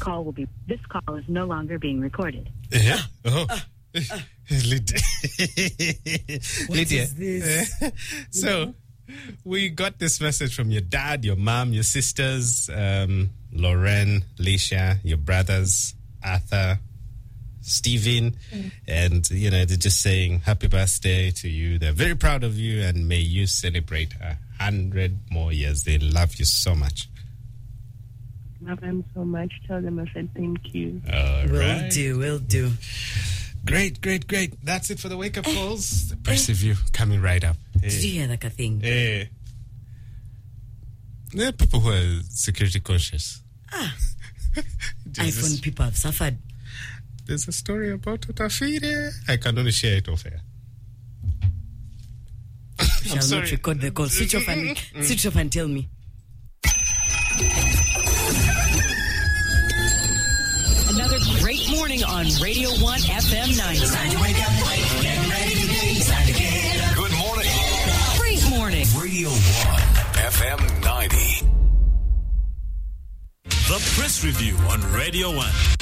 call is no longer being recorded. Yeah. Oh. What is this? So, we got this message from your dad, your mom, your sisters, Lauren, Leisha, your brothers, Arthur, Stephen, and, they're just saying happy birthday to you. They're very proud of you, and may you celebrate 100 more years. They love you so much. Love them so much. Tell them I said thank you. All right. Will do. Great. That's it for the wake-up calls. The Press Review coming right up. Did you hear that thing? There are people who are security conscious. iPhone people have suffered. There's a story about Utafire. I can only share it off air. Shall not record the call. Switch off and tell me. Another great morning on Radio 1 FM 90. Good morning. Great morning. Radio 1 FM 90. The Press Review on Radio 1.